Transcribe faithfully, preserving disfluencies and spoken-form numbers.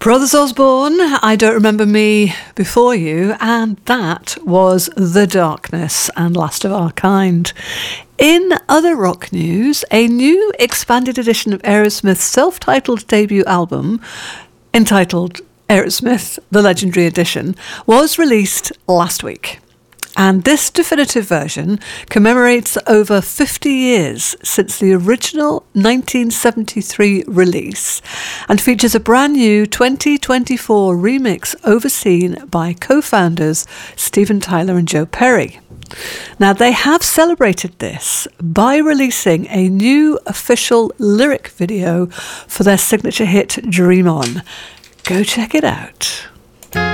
Brothers Osborne, I Don't Remember Me Before You, and that was The Darkness and Last of Our Kind. In other rock news, a new expanded edition of Aerosmith's self-titled debut album, entitled Aerosmith, The Legendary Edition, was released last week. And this definitive version commemorates over fifty years since the original nineteen seventy-three release and features a brand new twenty twenty-four remix overseen by co-founders Steven Tyler and Joe Perry. Now, they have celebrated this by releasing a new official lyric video for their signature hit Dream On. Go check it out.